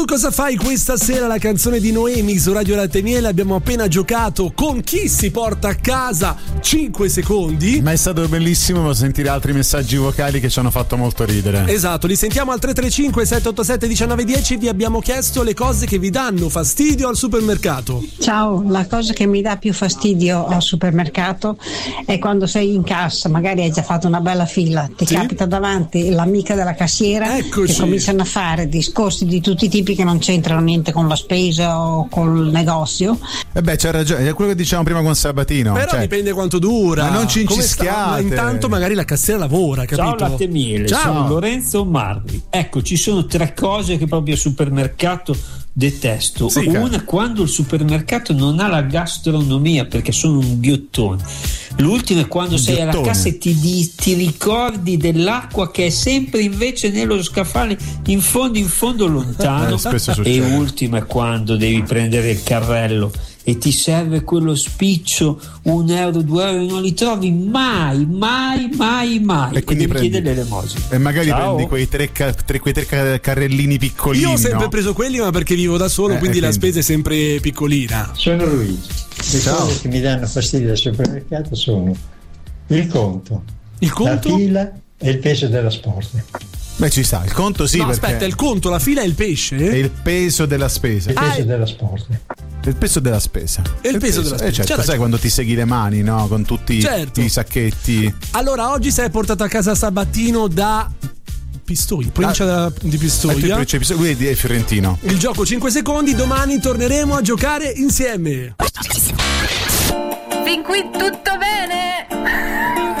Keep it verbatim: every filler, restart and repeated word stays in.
Cosa fai questa sera? La canzone di Noemi su Radio Latte e Miele. Abbiamo appena giocato con chi si porta a casa cinque secondi. Ma è stato bellissimo sentire altri messaggi vocali che ci hanno fatto molto ridere. Esatto, li sentiamo al tre tre cinque sette otto sette uno nove uno zero. Vi abbiamo chiesto le cose che vi danno fastidio al supermercato. Ciao, la cosa che mi dà più fastidio al supermercato è quando sei in cassa, magari hai già fatto una bella fila, ti sì? capita davanti l'amica della cassiera. Eccoci. Che cominciano a fare discorsi di tutti i tipi che non c'entrano niente con la spesa o col negozio. E beh, c'è ragione, è quello che dicevamo prima con Sabatino. Però cioè, dipende quanto dura. Ma non ci Come incischiate. sta? Ma intanto magari la cassiera lavora, capito? Ciao Latte e Miele, Ciao. sono Lorenzo Marri. Ecco, ci sono tre cose che proprio al supermercato detesto. Sì, Una è quando il supermercato non ha la gastronomia, perché sono un ghiottone. L'ultima è quando Un sei ghiottone. alla cassa e ti, di, ti ricordi dell'acqua che è sempre invece nello scaffale in fondo in fondo lontano. Eh, spesso E succede. ultima è quando devi prendere il carrello e ti serve quello spiccio, un euro, due euro, e non li trovi mai, mai, mai, mai. E quindi devi prendi- chiedere l'elemosina. E magari Ciao. prendi quei tre, ca- tre- quei tre ca- carrellini piccolini. Io ho sempre no? preso quelli, ma perché vivo da solo, Eh, quindi e la quindi. spesa è sempre piccolina. Sono Luigi. Le Ciao. cose che mi danno fastidio al supermercato sono il conto, Il conto? la fila e il peso della spesa. Beh, ci sta, il conto sì, no, perché aspetta, il conto, la fila e il pesce? è il peso della spesa. Il peso Ah, della spesa. Il peso della spesa. E il peso della spesa. Eh, certo, C'ha sai ragione. quando ti segui le mani, no? Con tutti Certo. i sacchetti. Allora, oggi sei portato a casa Sabattino da Pistoia, provincia da- di Ah, tu Pistoia. c'è bisogno- quindi è fiorentino. Il gioco cinque secondi, domani torneremo a giocare insieme. Fin qui tutto bene?